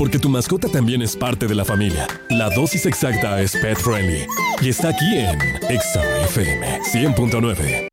porque tu mascota también es parte de la familia. La dosis exacta es Pet Friendly y está aquí en Exa FM 100.9.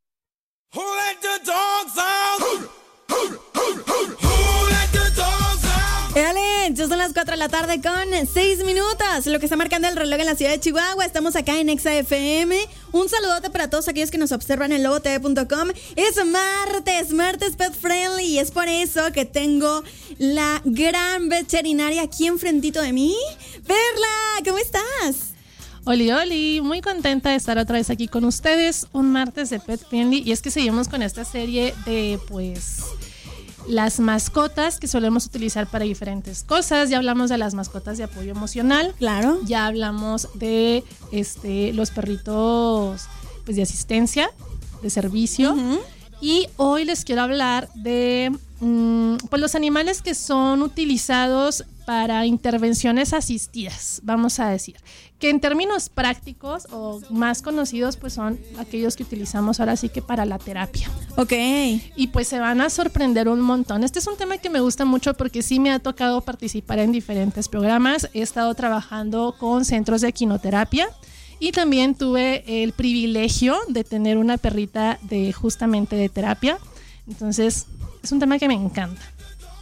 Ya son las 4 de la tarde con 6 minutos, lo que está marcando el reloj en la ciudad de Chihuahua. Estamos acá en Exa FM. Un saludote para todos aquellos que nos observan en lobotv.com. Es martes Pet Friendly, y es por eso que tengo la gran veterinaria aquí enfrentito de mí. Perla, ¿cómo estás? Oli, muy contenta de estar otra vez aquí con ustedes, un martes de Pet Friendly, y es que seguimos con esta serie de, las mascotas que solemos utilizar para diferentes cosas. Ya hablamos de las mascotas de apoyo emocional. Claro. Ya hablamos de los perritos de asistencia, de servicio. Uh-huh. Y hoy les quiero hablar de los animales que son utilizados para intervenciones asistidas, vamos a decir. Que en términos prácticos o más conocidos, son aquellos que utilizamos ahora sí que para la terapia. Ok. Y se van a sorprender un montón. Este es un tema que me gusta mucho porque sí me ha tocado participar en diferentes programas. He estado trabajando con centros de equinoterapia y también tuve el privilegio de tener una perrita justamente de terapia. Entonces, es un tema que me encanta.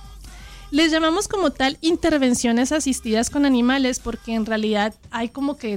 Les llamamos como tal intervenciones asistidas con animales porque en realidad hay como que